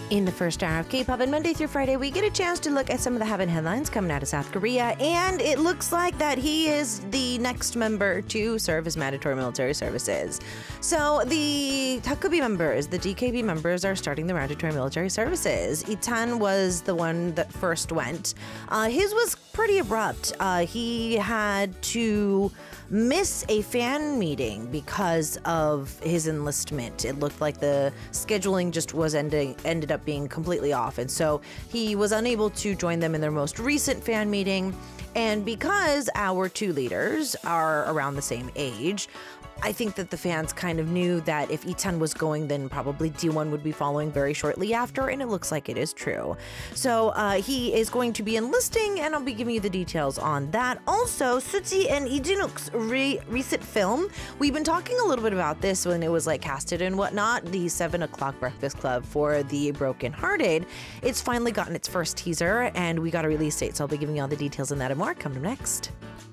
In the first hour of K-pop, and Monday through Friday, we get a chance to look at some of the Haven headlines coming out of South Korea, and it looks like that he is the next member to serve his mandatory military services. So the Takubi members, the DKB members, are starting the mandatory military services. Itan was the one that first went. His was pretty abrupt. He had to miss a fan meeting because of his enlistment. It looked like the scheduling just was ended up being completely off, and so he was unable to join them in their most recent fan meeting. And because our two leaders are around the same age, I think that the fans kind of knew that if Itan was going, then probably D1 would be following very shortly after, and it looks like it is true. So he is going to be enlisting, and I'll be giving you the details on that. Also, Suji and Lee Jin-wook's recent film, we've been talking a little bit about this when it was like casted and whatnot, the 7 o'clock Breakfast Club for the Broken Hearted. It's finally gotten its first teaser, and we got a release date, so I'll be giving you all the details on that and more coming up next.